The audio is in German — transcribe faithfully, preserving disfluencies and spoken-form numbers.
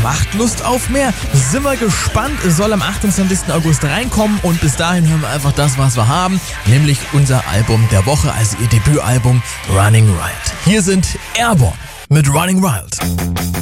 macht Lust auf mehr. Sind wir gespannt, es soll am achtundzwanzigsten August reinkommen und bis dahin hören wir einfach das, was wir haben, nämlich unser Album der Woche, also ihr Debütalbum Running Wild. Hier sind Airborne mit Running Wild.